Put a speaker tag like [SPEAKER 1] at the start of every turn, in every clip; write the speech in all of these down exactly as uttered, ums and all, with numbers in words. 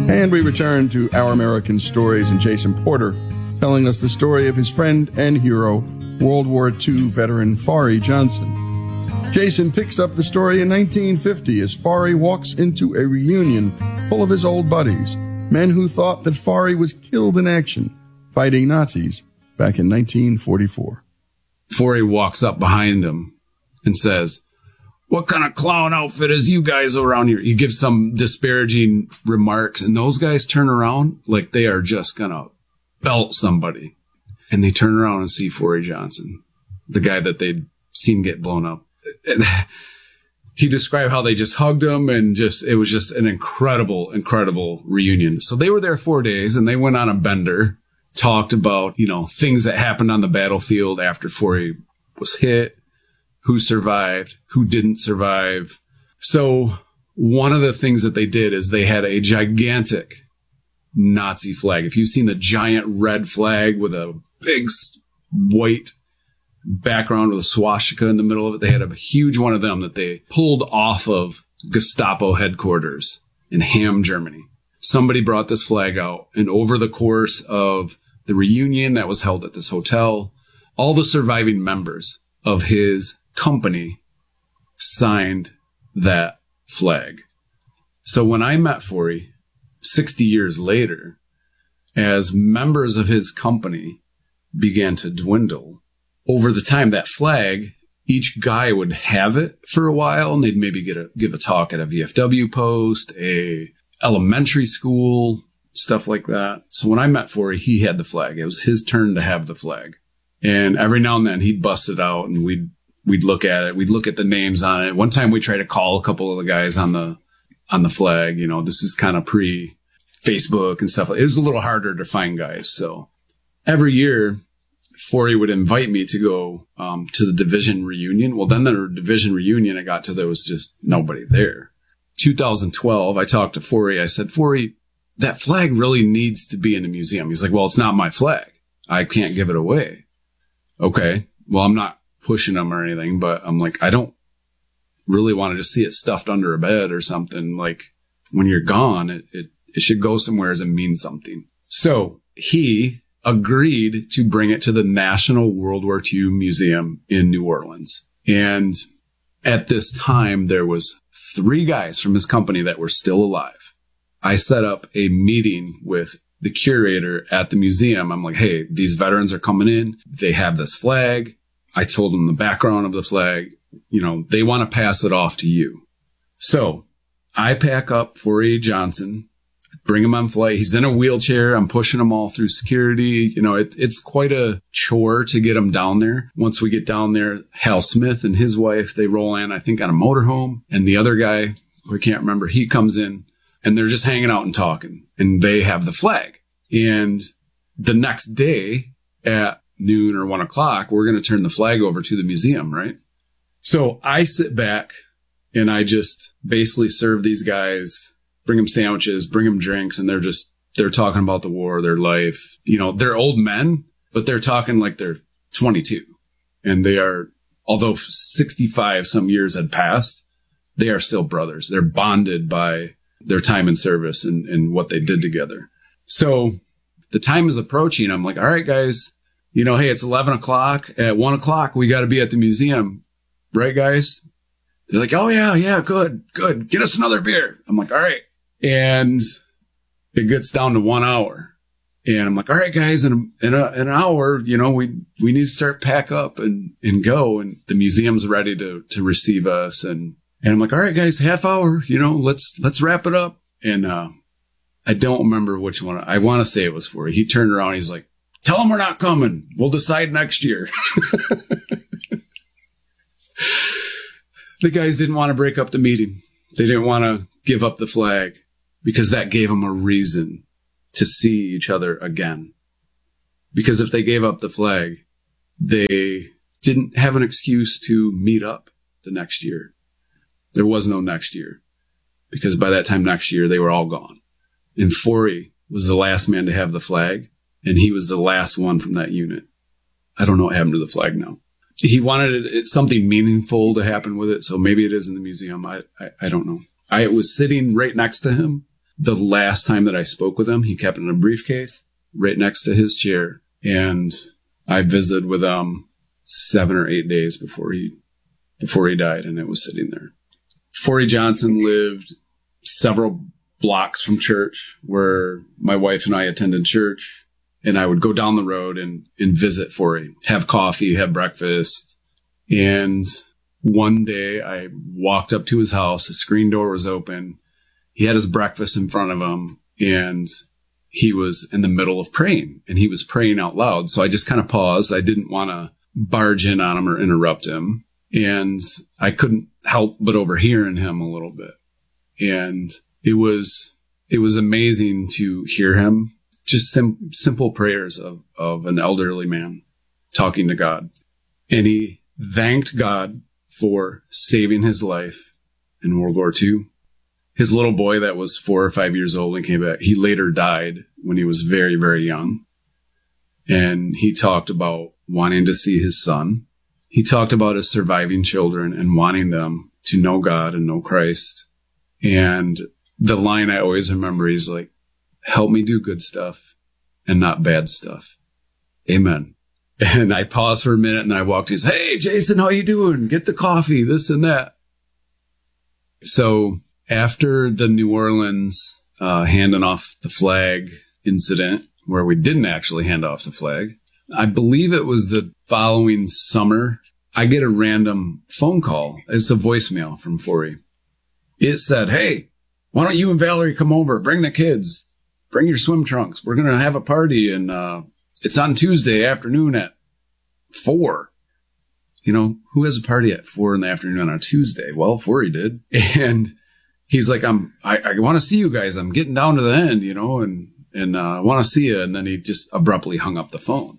[SPEAKER 1] And we return to Our American Stories and Jason Porter telling us the story of his friend and hero, World War Two veteran Faury Johnson. Jason picks up the story in nineteen fifty as Faury walks into a reunion full of his old buddies, men who thought that Faury was killed in action fighting Nazis back in nineteen forty-four.
[SPEAKER 2] Faury walks up behind him and says, "What kind of clown outfit is you guys around here?" He gives some disparaging remarks, and those guys turn around like they are just going to belt somebody. And they turn around and see Faury Johnson, the guy that they'd seen get blown up. And he described how they just hugged him, and just it was just an incredible, incredible reunion. So they were there four days, and they went on a bender, talked about, you know, things that happened on the battlefield after Faury was hit, who survived, who didn't survive. So one of the things that they did is they had a gigantic Nazi flag. If you've seen the giant red flag with a big white background with a swastika in the middle of it, they had a huge one of them that they pulled off of Gestapo headquarters in Hamm, Germany. Somebody brought this flag out, and over the course of the reunion that was held at this hotel, all the surviving members of his company signed that flag. So when I met Faury sixty years later, as members of his company began to dwindle, over the time that flag, each guy would have it for a while, and they'd maybe get a, give a talk at a V F W post, a elementary school, stuff like that. So when I met Faury, he had the flag. It was his turn to have the flag. And every now and then he'd bust it out, and we'd We'd look at it. We'd look at the names on it. One time we tried to call a couple of the guys on the, on the flag. You know, this is kind of pre Facebook and stuff. It was a little harder to find guys. So every year Faury would invite me to go, um, to the division reunion. Well, then the division reunion, I got to, there was just nobody there. two thousand twelve, I talked to Faury. I said, "Faury, that flag really needs to be in the museum." He's like, "Well, it's not my flag. I can't give it away." Okay. Well, I'm not pushing them or anything, but I'm like, I don't really want to just see it stuffed under a bed or something. Like, when you're gone, it, it, it should go somewhere as it means something. So he agreed to bring it to the National World War Two Museum in New Orleans. And at this time, there was three guys from his company that were still alive. I set up a meeting with the curator at the museum. I'm like, "Hey, these veterans are coming in. They have this flag." I told them the background of the flag. You know, they want to pass it off to you. So I pack up Faury Johnson, bring him on flight. He's in a wheelchair. I'm pushing him all through security. You know, it, it's quite a chore to get him down there. Once we get down there, Hal Smith and his wife, they roll in, I think, on a motorhome. And the other guy, who I can't remember, he comes in, and they're just hanging out and talking. And they have the flag. And the next day at noon or one o'clock, we're going to turn the flag over to the museum, right? So I sit back and I just basically serve these guys, bring them sandwiches, bring them drinks, and they're just, they're talking about the war, their life. You know, they're old men, but they're talking like they're twenty-two. And they are, although sixty-five some years had passed, they are still brothers. They're bonded by their time in service and, and what they did together. So the time is approaching. I'm like, "All right, guys, you know, hey, it's eleven o'clock. At one o'clock, we got to be at the museum. Right, guys?" They're like, "Oh, yeah, yeah, good, good. Get us another beer." I'm like, "All right." And it gets down to one hour. And I'm like, "All right, guys, in, a, in, a, in an hour, you know, we we need to start pack up and, and go. And the museum's ready to to receive us." And, and I'm like, "All right, guys, half hour, you know, let's let's wrap it up." And uh, I don't remember which one. I want to say it was for. He turned around. He's like, "Tell them we're not coming. We'll decide next year." The guys didn't want to break up the meeting. They didn't want to give up the flag because that gave them a reason to see each other again. Because if they gave up the flag, they didn't have an excuse to meet up the next year. There was no next year because by that time next year, they were all gone. And Faury was the last man to have the flag. And he was the last one from that unit. I don't know what happened to the flag now. He wanted it, it, something meaningful to happen with it. So maybe it is in the museum. I, I, I don't know. I was sitting right next to him the last time that I spoke with him, he kept it in a briefcase right next to his chair. And I visited with him seven or eight days before he, before he died, and it was sitting there. Forey Johnson lived several blocks from church where my wife and I attended church, and I would go down the road and, and visit Forey, have coffee, have breakfast. And one day I walked up to his house, his screen door was open. He had his breakfast in front of him, and he was in the middle of praying, and he was praying out loud. So I just kind of paused. I didn't want to barge in on him or interrupt him. And I couldn't help but overhearing him a little bit. And it was, it was amazing to hear him. Just sim- simple prayers of, of an elderly man talking to God. And he thanked God for saving his life in World War Two. His little boy that was four or five years old and came back, he later died when he was very, very young. And he talked about wanting to see his son. He talked about his surviving children and wanting them to know God and know Christ. And the line I always remember is like, help me do good stuff and not bad stuff. Amen. And I paused for a minute and then I walked in and said, hey, Jason, how you doing? Get the coffee, this and that. So after the New Orleans uh, handing off the flag incident, where we didn't actually hand off the flag, I believe it was the following summer, I get a random phone call. It's a voicemail from Forey. It said, hey, why don't you and Valerie come over? Bring the kids. Bring your swim trunks. We're going to have a party, and uh, it's on Tuesday afternoon at four. You know, who has a party at four in the afternoon on a Tuesday? Well, Forey did. And he's like, I'm, I, I want to see you guys. I'm getting down to the end, you know, and, and uh, I want to see you. And then he just abruptly hung up the phone.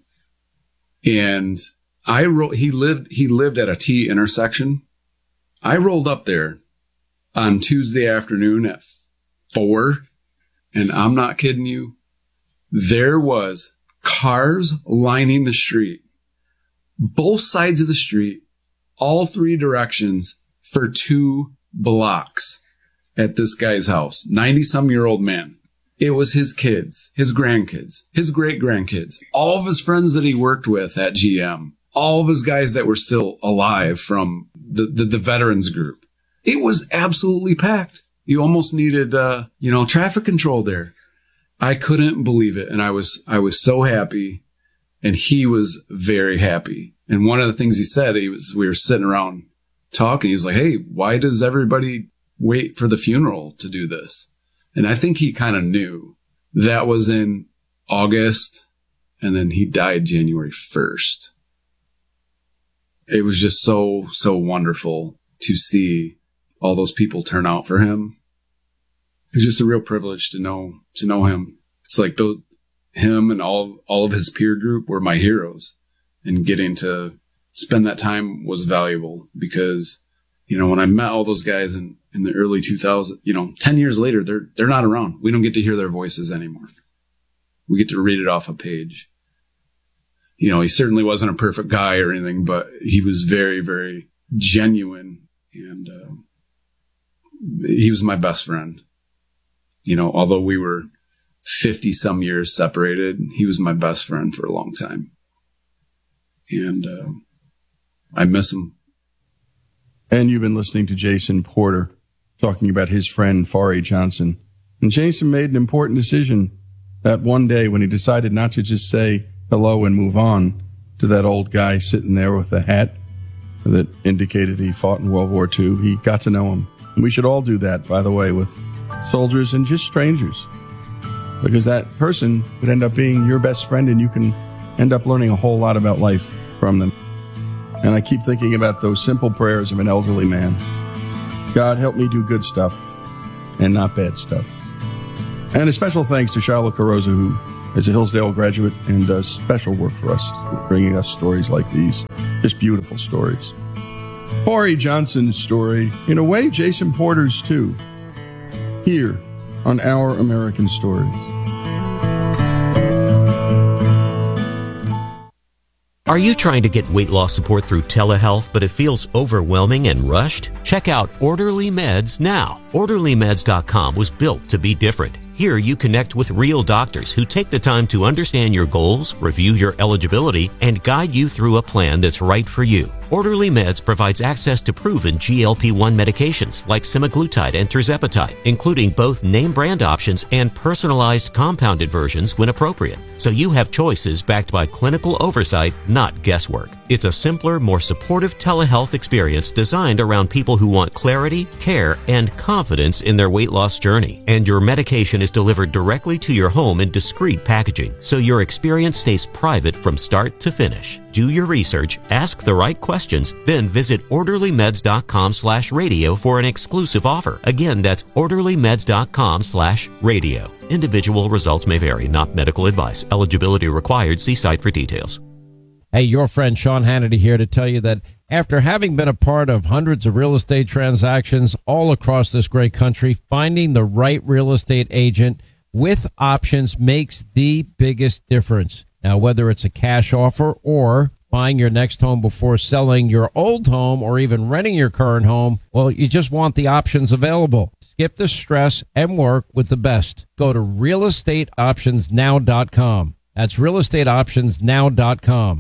[SPEAKER 2] And I ro- he lived, he lived at a T intersection. I rolled up there on Tuesday afternoon at four. And I'm not kidding you. There was cars lining the street, both sides of the street, all three directions for two blocks at this guy's house. ninety some year old man. It was his kids, his grandkids, his great grandkids, all of his friends that he worked with at G M, all of his guys that were still alive from the, the, the veterans group. It was absolutely packed. You almost needed, uh, you know, traffic control there. I couldn't believe it. And I was, I was so happy, and he was very happy. And one of the things he said, he was, we were sitting around talking. He's like, hey, why does everybody wait for the funeral to do this? And I think he kind of knew that was in August, and then he died January first. It was just so, so wonderful to see all those people turn out for him. It's just a real privilege to know, to know him. It's like those, him and all, all of his peer group were my heroes, and getting to spend that time was valuable because, you know, when I met all those guys in, in the early two thousands, you know, ten years later, they're, they're not around. We don't get to hear their voices anymore. We get to read it off a page. You know, he certainly wasn't a perfect guy or anything, but he was very, very genuine, and, uh, he was my best friend. You know, although we were fifty some years separated, he was my best friend for a long time. And uh, I miss him.
[SPEAKER 1] And you've been listening to Jason Porter talking about his friend, Forey Johnson. And Jason made an important decision that one day when he decided not to just say hello and move on to that old guy sitting there with a hat that indicated he fought in World War Two. He got to know him. And we should all do that, by the way, with soldiers and just strangers, because that person would end up being your best friend, and you can end up learning a whole lot about life from them. And I keep thinking about those simple prayers of an elderly man. God, help me do good stuff and not bad stuff. And a special thanks to Charlotte Carosa, who is a Hillsdale graduate and does special work for us, bringing us stories like these. Just beautiful stories. Forey Johnson's story, in a way, Jason Porter's too, here on Our American Stories.
[SPEAKER 3] Are you trying to get weight loss support through telehealth, but it feels overwhelming and rushed? Check out Orderly Meds now. Orderly Meds dot com was built to be different. Here you connect with real doctors who take the time to understand your goals, review your eligibility, and guide you through a plan that's right for you. Orderly Meds provides access to proven G L P one medications like semaglutide and tirzepatide, including both name brand options and personalized compounded versions when appropriate. So you have choices backed by clinical oversight, not guesswork. It's a simpler, more supportive telehealth experience designed around people who want clarity, care, and confidence in their weight loss journey. And your medication is delivered directly to your home in discreet packaging, so your experience stays private from start to finish. Do your research, ask the right questions, then visit orderly meds dot com slash radio for an exclusive offer. Again, that's orderly meds dot com slash radio. Individual results may vary, not medical advice. Eligibility required. See site for details.
[SPEAKER 4] Hey, your friend Sean Hannity here to tell you that after having been a part of hundreds of real estate transactions all across this great country, finding the right real estate agent with options makes the biggest difference. Now, whether it's a cash offer or buying your next home before selling your old home or even renting your current home, well, you just want the options available. Skip the stress and work with the best. Go to real estate options now dot com. That's real estate options now dot com.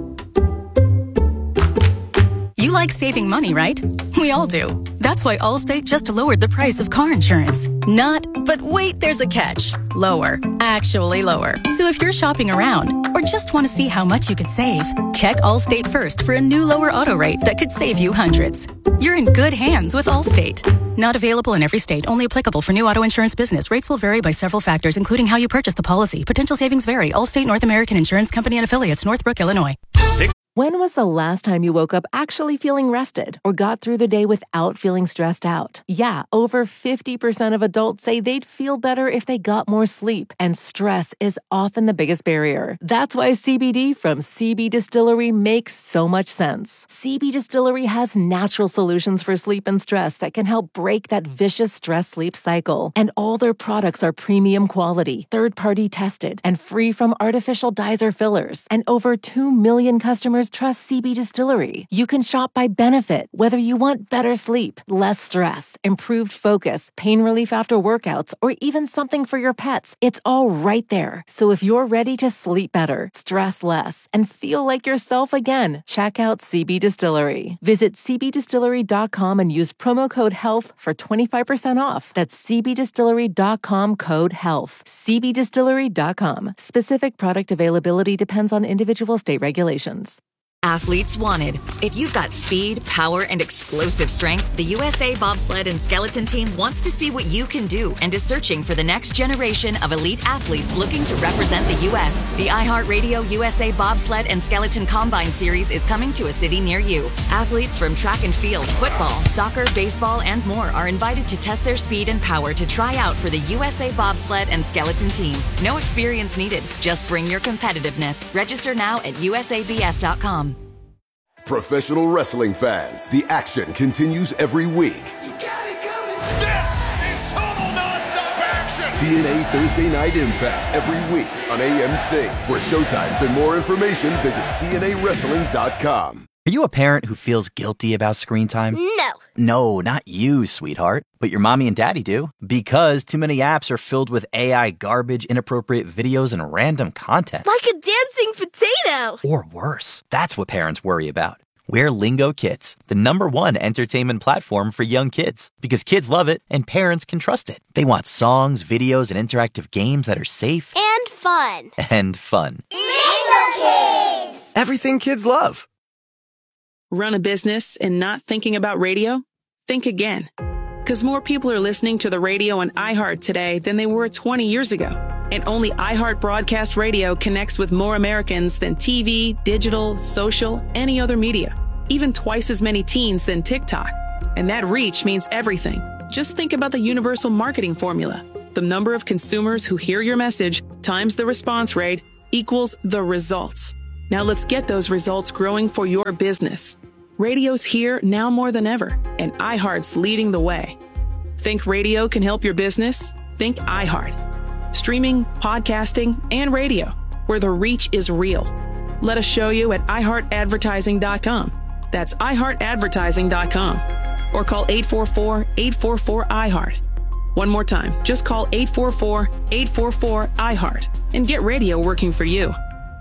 [SPEAKER 5] You like saving money, right? We all do. That's why Allstate just lowered the price of car insurance. Not, but wait, there's a catch. Lower. Actually lower. So if you're shopping around or just want to see how much you could save, check Allstate first for a new lower auto rate that could save you hundreds. You're in good hands with Allstate. Not available in every state. Only applicable for new auto insurance business. Rates will vary by several factors, including how you purchase the policy. Potential savings vary. Allstate North American Insurance Company and Affiliates, Northbrook, Illinois.
[SPEAKER 6] Six. When was the last time you woke up actually feeling rested or got through the day without feeling stressed out? Yeah, over fifty percent of adults say they'd feel better if they got more sleep, and stress is often the biggest barrier. That's why C B D from C B Distillery makes so much sense. C B Distillery has natural solutions for sleep and stress that can help break that vicious stress-sleep cycle. And all their products are premium quality, third-party tested, and free from artificial dyes or fillers. And over two million customers trust C B Distillery. You can shop by benefit, whether you want better sleep, less stress, improved focus, pain relief after workouts, or even something for your pets. It's all right there. So if you're ready to sleep better, stress less, and feel like yourself again, check out C B Distillery. Visit c b distillery dot com and use promo code HEALTH for twenty-five percent off. That's c b distillery dot com code HEALTH. c b distillery dot com. Specific product availability depends on individual state regulations.
[SPEAKER 7] Athletes wanted. If you've got speed, power, and explosive strength, the U S A Bobsled and Skeleton Team wants to see what you can do and is searching for the next generation of elite athletes looking to represent the U S The iHeartRadio U S A Bobsled and Skeleton Combine Series is coming to a city near you. Athletes from track and field, football, soccer, baseball, and more are invited to test their speed and power to try out for the U S A Bobsled and Skeleton Team. No experience needed. Just bring your competitiveness. Register now at u s a b s dot com.
[SPEAKER 8] Professional wrestling fans, the action continues every week.
[SPEAKER 9] You got it coming. This is total nonstop action.
[SPEAKER 8] T N A Thursday Night Impact every week on A M C. For showtimes and more information, visit T N A wrestling dot com.
[SPEAKER 10] Are you a parent who feels guilty about screen time?
[SPEAKER 11] No.
[SPEAKER 10] No, not you, sweetheart. But your mommy and daddy do. Because too many apps are filled with A I garbage, inappropriate videos, and random content.
[SPEAKER 11] Like a dancing potato.
[SPEAKER 10] Or worse. That's what parents worry about. We're Lingo Kids, the number one entertainment platform for young kids. Because kids love it and parents can trust it. They want songs, videos, and interactive games that are safe.
[SPEAKER 11] And fun.
[SPEAKER 10] And fun.
[SPEAKER 11] Lingo Kids!
[SPEAKER 12] Everything kids love.
[SPEAKER 13] Run a business and not thinking about radio? Think again. Because more people are listening to the radio on iHeart today than they were twenty years ago. And only iHeart Broadcast Radio connects with more Americans than T V, digital, social, any other media. Even twice as many teens than TikTok. And that reach means everything. Just think about the universal marketing formula. The number of consumers who hear your message times the response rate equals the results. Now let's get those results growing for your business. Radio's here now more than ever, and iHeart's leading the way. Think radio can help your business? Think iHeart. Streaming, podcasting, and radio, where the reach is real. Let us show you at i heart advertising dot com. That's i heart advertising dot com. Or call eight four four, eight four four, I heart. One more time, just call eight four four, eight four four, I heart and get radio working for you.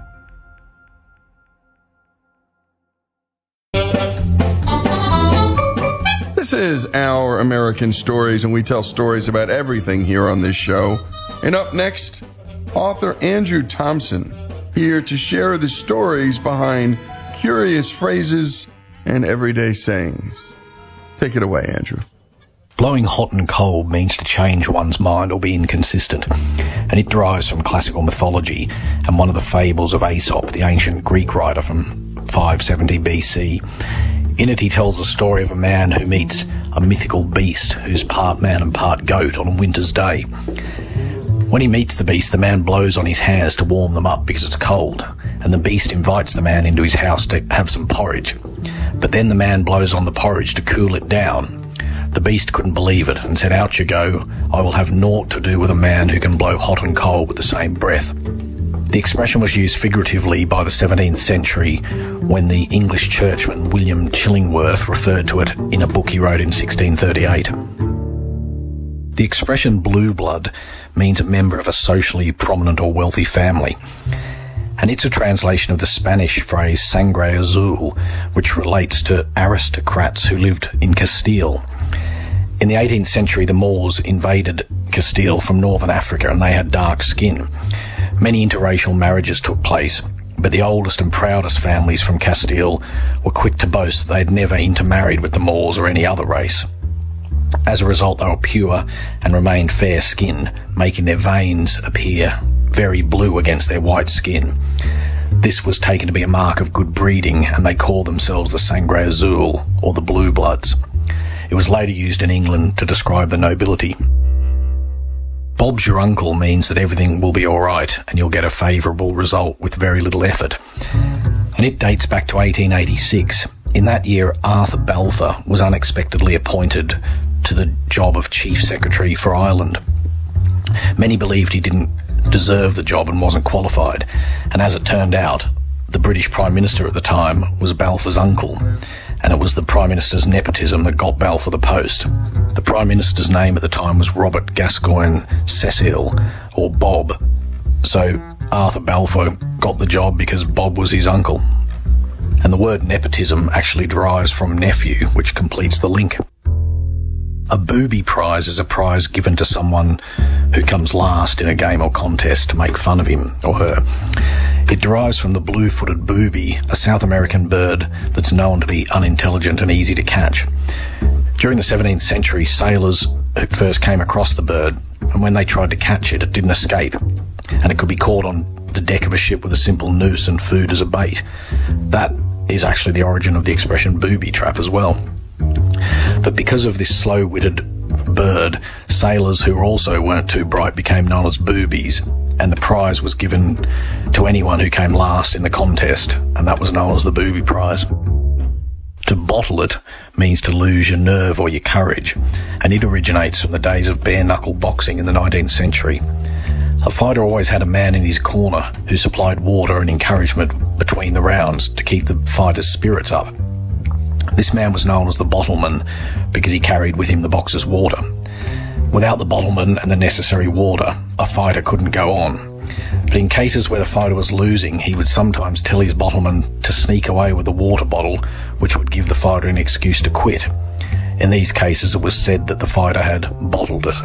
[SPEAKER 1] This is Our American Stories, and we tell stories about everything here on this show. And up next, author Andrew Thompson, here to share the stories behind curious phrases and everyday sayings. Take it away, Andrew.
[SPEAKER 12] Blowing hot and cold means to change one's mind or be inconsistent, and it derives from classical mythology and one of the fables of Aesop, the ancient Greek writer from five seventy B C. In it, he tells the story of a man who meets a mythical beast who's part man and part goat on a winter's day. When he meets the beast, the man blows on his hands to warm them up because it's cold, and the beast invites the man into his house to have some porridge. But then the man blows on the porridge to cool it down. The beast couldn't believe it and said, "Out you go, I will have naught to do with a man who can blow hot and cold with the same breath." The expression was used figuratively by the seventeenth century when the English churchman William Chillingworth referred to it in a book he wrote in sixteen thirty-eight. The expression blue blood means a member of a socially prominent or wealthy family, and it's a translation of the Spanish phrase sangre azul, which relates to aristocrats who lived in Castile. In the eighteenth century, the Moors invaded Castile from northern Africa, and they had dark skin. Many interracial marriages took place, but the oldest and proudest families from Castile were quick to boast they had never intermarried with the Moors or any other race. As a result, they were pure and remained fair-skinned, making their veins appear very blue against their white skin. This was taken to be a mark of good breeding, and they called themselves the Sangre Azul, or the Blue Bloods. It was later used in England to describe the nobility. Bob's your uncle means that everything will be all right and you'll get a favourable result with very little effort. And it dates back to eighteen eighty-six. In that year, Arthur Balfour was unexpectedly appointed to the job of Chief Secretary for Ireland. Many believed he didn't deserve the job and wasn't qualified, and as it turned out, the British Prime Minister at the time was Balfour's uncle, and it was the Prime Minister's nepotism that got Balfour the post. The Prime Minister's name at the time was Robert Gascoigne Cecil, or Bob, so Arthur Balfour got the job because Bob was his uncle. And the word nepotism actually derives from nephew, which completes the link. A booby prize is a prize given to someone who comes last in a game or contest to make fun of him or her. It derives from the blue-footed booby, a South American bird that's known to be unintelligent and easy to catch. During the seventeenth century, sailors first came across the bird, and when they tried to catch it, it didn't escape, and it could be caught on the deck of a ship with a simple noose and food as a bait. That is actually the origin of the expression booby trap as well. But because of this slow-witted bird, sailors who also weren't too bright became known as boobies, and the prize was given to anyone who came last in the contest, and that was known as the booby prize. To bottle it means to lose your nerve or your courage, and it originates from the days of bare-knuckle boxing in the nineteenth century. A fighter always had a man in his corner who supplied water and encouragement between the rounds to keep the fighter's spirits up. This man was known as the bottleman because he carried with him the boxer's water. Without the bottleman and the necessary water, a fighter couldn't go on. But in cases where the fighter was losing, he would sometimes tell his bottleman to sneak away with the water bottle, which would give the fighter an excuse to quit. In these cases, it was said that the fighter had bottled it.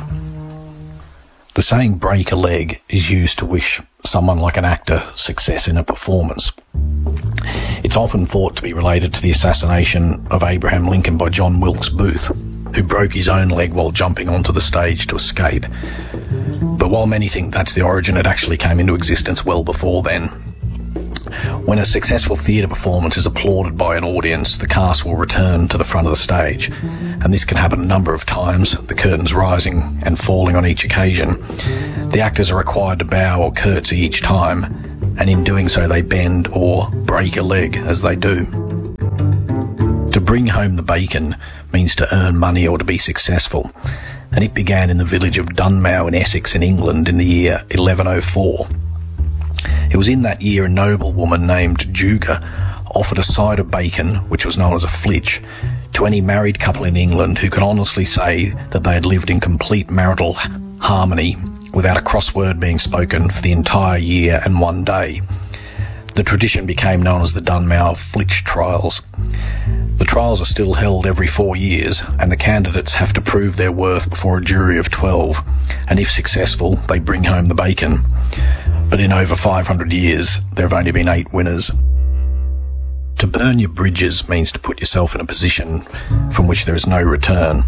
[SPEAKER 12] The saying break a leg is used to wish someone like an actor success in a performance. It's often thought to be related to the assassination of Abraham Lincoln by John Wilkes Booth, who broke his own leg while jumping onto the stage to escape. But while many think that's the origin, it actually came into existence well before then. When a successful theatre performance is applauded by an audience, the cast will return to the front of the stage, and this can happen a number of times, the curtains rising and falling on each occasion. The actors are required to bow or curtsy each time, and in doing so they bend or break a leg as they do. To bring home the bacon means to earn money or to be successful, and it began in the village of Dunmow in Essex in England in the year eleven oh four. It was in that year a noblewoman named Juga offered a side of bacon, which was known as a flitch, to any married couple in England who could honestly say that they had lived in complete marital harmony without a cross word being spoken for the entire year and one day. The tradition became known as the Dunmow Flitch Trials. The trials are still held every four years, and the candidates have to prove their worth before a jury of twelve, and if successful, they bring home the bacon. But in over five hundred years, there have only been eight winners. To burn your bridges means to put yourself in a position from which there is no return,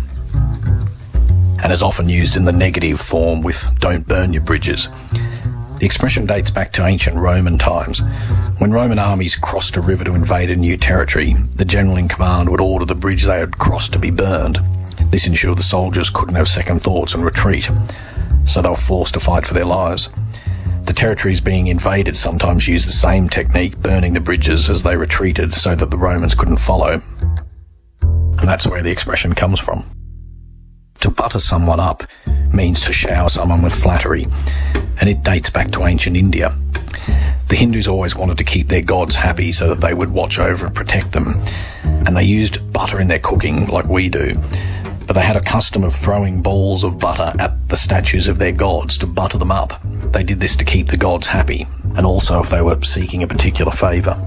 [SPEAKER 12] and is often used in the negative form with "don't burn your bridges." The expression dates back to ancient Roman times. When Roman armies crossed a river to invade a new territory, the general in command would order the bridge they had crossed to be burned. This ensured the soldiers couldn't have second thoughts and retreat, so they were forced to fight for their lives. The territories being invaded sometimes used the same technique, burning the bridges as they retreated so that the Romans couldn't follow. And that's where the expression comes from. To butter someone up means to shower someone with flattery, and it dates back to ancient India. The Hindus always wanted to keep their gods happy so that they would watch over and protect them, and they used butter in their cooking like we do. But they had a custom of throwing balls of butter at the statues of their gods to butter them up. They did this to keep the gods happy, and also if they were seeking a particular favour.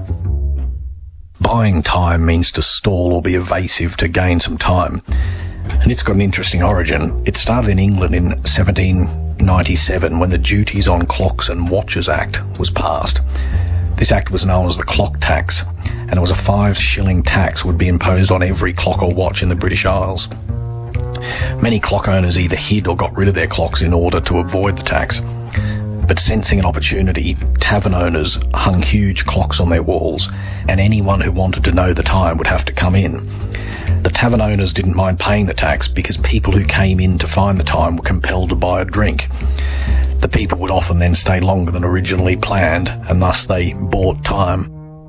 [SPEAKER 12] Buying time means to stall or be evasive to gain some time, and it's got an interesting origin. It started in England in seventeen ninety-seven when the Duties on Clocks and Watches Act was passed. This act was known as the clock tax, and it was a five shilling tax would be imposed on every clock or watch in the British Isles. Many clock owners either hid or got rid of their clocks in order to avoid the tax. But sensing an opportunity, tavern owners hung huge clocks on their walls, and anyone who wanted to know the time would have to come in. The tavern owners didn't mind paying the tax because people who came in to find the time were compelled to buy a drink. The people would often then stay longer than originally planned, and thus they bought time.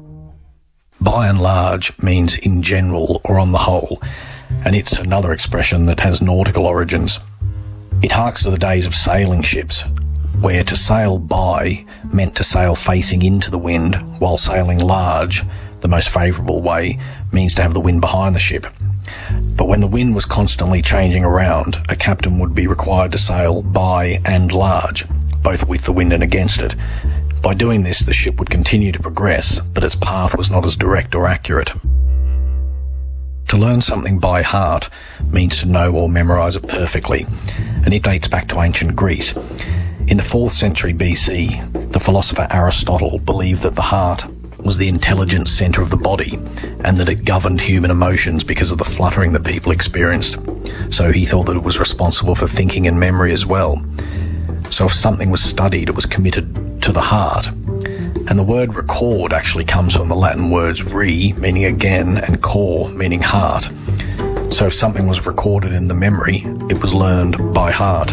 [SPEAKER 12] By and large means in general or on the whole, and it's another expression that has nautical origins. It harks to the days of sailing ships, where to sail by meant to sail facing into the wind, while sailing large, the most favourable way, means to have the wind behind the ship. But when the wind was constantly changing around, a captain would be required to sail by and large, both with the wind and against it. By doing this, the ship would continue to progress, but its path was not as direct or accurate. To learn something by heart means to know or memorise it perfectly, and it dates back to ancient Greece. In the fourth century B C, the philosopher Aristotle believed that the heart was the intelligent centre of the body, and that it governed human emotions because of the fluttering that people experienced. So he thought that it was responsible for thinking and memory as well. So if something was studied, it was committed to the heart. And the word record actually comes from the Latin words re, meaning again, and cor, meaning heart. So if something was recorded in the memory, it was learned by heart.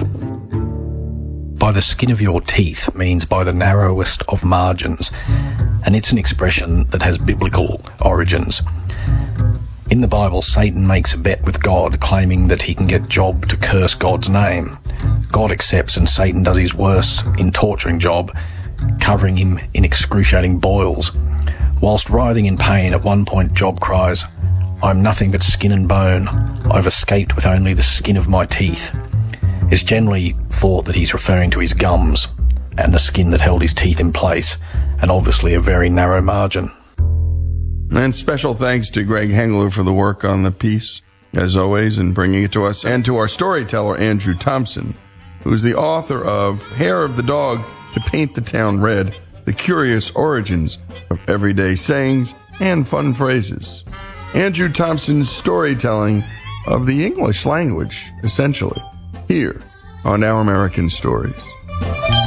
[SPEAKER 12] By the skin of your teeth means by the narrowest of margins, and it's an expression that has biblical origins. In the Bible, Satan makes a bet with God, claiming that he can get Job to curse God's name. God accepts, and Satan does his worst in torturing Job, covering him in excruciating boils. Whilst writhing in pain, at one point Job cries, "I'm nothing but skin and bone. I've escaped with only the skin of my teeth." It's generally thought that he's referring to his gums and the skin that held his teeth in place, and obviously a very narrow margin.
[SPEAKER 1] And special thanks to Greg Hengler for the work on the piece, as always, in bringing it to us, and to our storyteller, Andrew Thompson, who's the author of Hair of the Dog to Paint the Town Red, The Curious Origins of Everyday Sayings and Fun Phrases. Andrew Thompson's storytelling of the English language, essentially, here on Our American Stories.